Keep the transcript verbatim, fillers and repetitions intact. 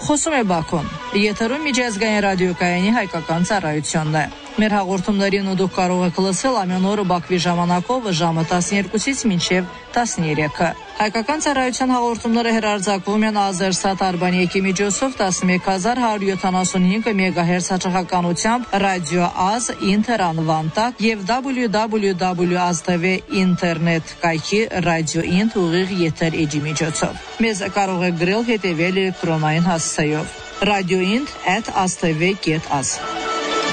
Խոսում է Բաքուն։ Եթերում միջազգային ռադիոկայանի հայկական ծառայությունն է։ Մեր հաղորդումներին ու դուք կարող եք լսել ամեն օր Բաքվի ժամանակով ժամը տասներկուսից մինչև տասներեքը։ Հայկական ծառայության հաղորդումները հեռարձակվում են Ազերսատ Արբանյակի միջոցով տասնմեկ հազար հարյուր յոթանասունհինգ մեգահերց հեռարձակականությամբ ռադիո Ազ ինտերանվան տակ եւ double-u double-u double-u dot aztv ինտերնետ կայքի ռադիո ինտ ուղիղ եթեր էջի միջոցով։ Մեզ կարող եք գրել հետևել էլեկտրոնային հասցեով radio int at aztv dot az